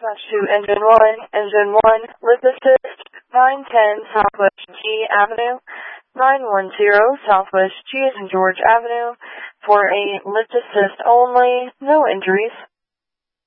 Dispatch to Engine 1. Engine 1, lift assist, 910 Southwest G Avenue, 910 Southwest G as in George Avenue, for a lift assist only, no injuries.